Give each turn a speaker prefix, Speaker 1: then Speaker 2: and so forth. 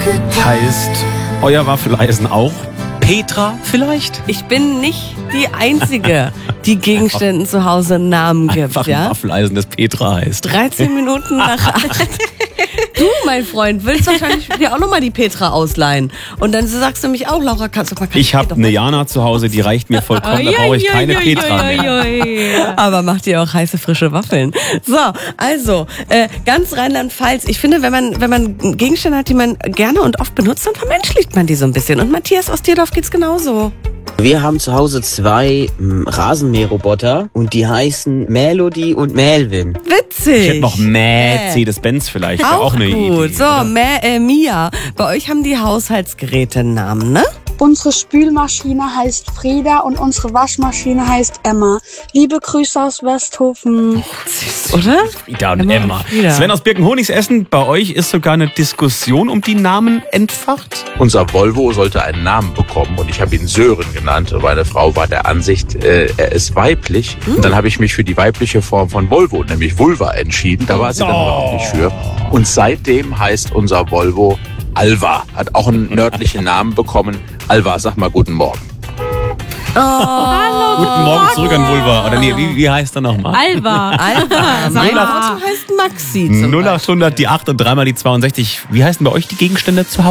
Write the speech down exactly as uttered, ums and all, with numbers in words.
Speaker 1: Heißt euer Waffeleisen auch Petra vielleicht?
Speaker 2: Ich bin nicht die Einzige, die Gegenständen zu Hause einen Namen gibt.
Speaker 1: Einfach
Speaker 2: ja?
Speaker 1: ein Waffeleisen, das Petra heißt.
Speaker 2: dreizehn Minuten nach acht. Du, mein Freund, willst wahrscheinlich dir auch nochmal die Petra ausleihen. Und dann sagst du mich auch, Laura, kannst du mal...
Speaker 1: Ich habe eine Jana zu Hause, die reicht mir vollkommen, da brauche ich keine Petra mehr.
Speaker 2: Aber macht ihr auch heiße, frische Waffeln. So, also, äh, ganz Rheinland-Pfalz. Ich finde, wenn man, wenn man Gegenstände hat, die man gerne und oft benutzt, dann vermenschlicht man die so ein bisschen. Und Matthias aus Tierdorf geht's genauso.
Speaker 3: Wir haben zu Hause zwei m, Rasenmäherroboter und die heißen Melody und Melvin.
Speaker 2: Witzig.
Speaker 1: Ich hätte noch Mercedes-Benz vielleicht, wäre auch,
Speaker 2: Auch
Speaker 1: eine
Speaker 2: gut.
Speaker 1: Idee.
Speaker 2: So, Mä, äh, Mia, bei euch haben die Haushaltsgeräte einen Namen, ne?
Speaker 4: Unsere Spülmaschine heißt Frieda und unsere Waschmaschine heißt Emma. Liebe Grüße aus Westhofen.
Speaker 2: Süß, oder?
Speaker 1: Frieda und
Speaker 2: Emma
Speaker 1: Emma.
Speaker 2: und Frieda.
Speaker 1: Sven aus Birkenhonigs-Essen, bei euch ist sogar eine Diskussion um die Namen entfacht.
Speaker 5: Unser Volvo sollte einen Namen bekommen und ich habe ihn Sören genannt. Meine Frau war der Ansicht, äh, er ist weiblich. Und dann habe ich mich für die weibliche Form von Volvo, nämlich Vulva, entschieden. Da war sie dann aber auch nicht für. Und seitdem heißt unser Volvo Alva. Hat auch einen nördlichen Namen bekommen. Alva, sag mal guten Morgen.
Speaker 2: Oh,
Speaker 1: Guten Morgen zurück an Vulva. Oder nee, wie, wie heißt er nochmal?
Speaker 6: Alva.
Speaker 2: Alba. Mein
Speaker 1: null acht
Speaker 2: Auto heißt Maxi zum
Speaker 1: null achthundert, die acht und dreimal die zweiundsechzig. Wie heißen bei euch die Gegenstände zu Hause?